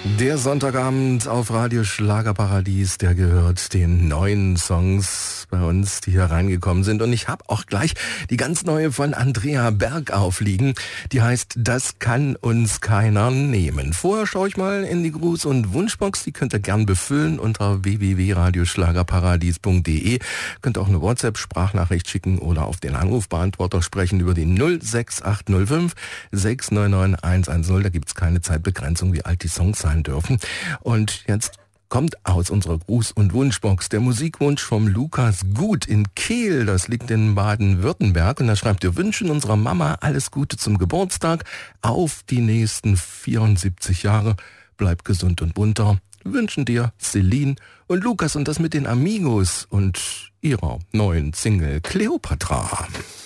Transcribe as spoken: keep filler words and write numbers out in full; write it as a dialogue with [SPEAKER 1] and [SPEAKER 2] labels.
[SPEAKER 1] Der Sonntagabend auf Radio Schlagerparadies, der gehört den neuen Songs bei uns, die hier reingekommen sind. Und ich habe auch gleich die ganz neue von Andrea Bergauf liegen. Die heißt Das kann uns keiner nehmen. Vorher schaue ich mal in die Gruß- und Wunschbox. Die könnt ihr gern befüllen unter w w w punkt radio schlagerparadies punkt d e. Könnt auch eine WhatsApp-Sprachnachricht schicken oder auf den Anrufbeantworter sprechen über die null sechs acht null fünf sechs neun neun eins eins null. Da gibt's keine Zeitbegrenzung, wie alt die Songs sein dürfen. Und jetzt kommt aus unserer Gruß- und Wunschbox der Musikwunsch vom Lukas Gut in Kehl. Das liegt in Baden-Württemberg. Und da schreibt: Wir wünschen unserer Mama alles Gute zum Geburtstag auf die nächsten vierundsiebzig Jahre. Bleib gesund und munter. Wünschen dir Celine und Lukas, und das mit den Amigos und ihrer neuen Single Cleopatra.